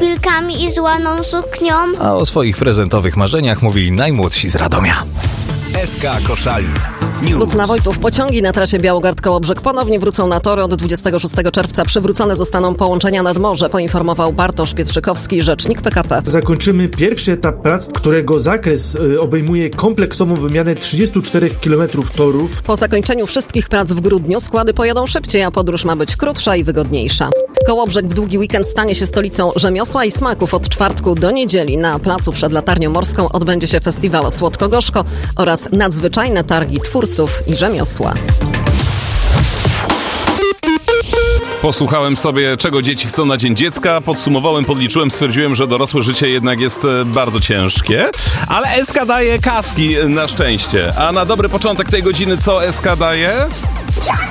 pupilkami i z ładną suknią. A o swoich prezentowych marzeniach mówili najmłodsi z Radomia. SK Koszalin. Lucna Wojtów. Pociągi na trasie Białogard-Kołobrzeg ponownie wrócą na tory. Od 26 czerwca przywrócone zostaną połączenia nad morze, poinformował Bartosz Pietrzykowski, rzecznik PKP. Zakończymy pierwszy etap prac, którego zakres obejmuje kompleksową wymianę 34 km torów. Po zakończeniu wszystkich prac w grudniu składy pojadą szybciej, a podróż ma być krótsza i wygodniejsza. Kołobrzeg w długi weekend stanie się stolicą rzemiosła i smaków. Od czwartku do niedzieli na placu przed Latarnią Morską odbędzie się festiwal Słodko-Gorzko oraz nadzwyczajne targi twórców i rzemiosła. Posłuchałem sobie, czego dzieci chcą na Dzień Dziecka, podsumowałem, podliczyłem, stwierdziłem, że dorosłe życie jednak jest bardzo ciężkie, ale SK daje kaski na szczęście. A na dobry początek tej godziny co SK daje?